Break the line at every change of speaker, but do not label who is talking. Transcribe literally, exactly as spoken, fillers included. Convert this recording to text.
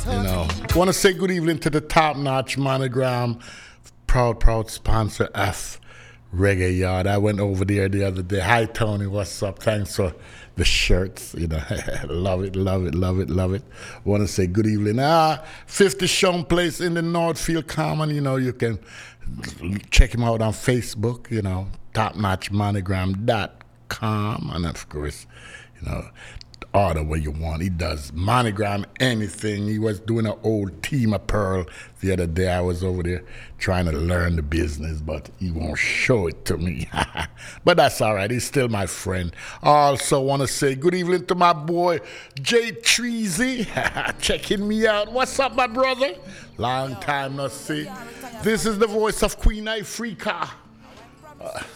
You know, want to say good evening to the Top Notch Monogram, proud, proud sponsor F Reggae Yard. I went over there the other day. Hi, Tony, what's up? Thanks for the shirts. You know, love it, love it, love it, love it. Want to say good evening. Ah, fifty Sean Place in the Northfield Common. You know, you can check him out on Facebook. You know, top notch monogram dot com, and of course, you know, order what you want. He does monogram anything. He was doing an old team of pearl the other day. I was over there trying to learn the business, but he won't show it to me. But that's all right. He's still my friend. I also want to say good evening to my boy Jay Treasy, checking me out. What's up, my brother? Long time no see. This is the voice of Queen Ifrica. Uh,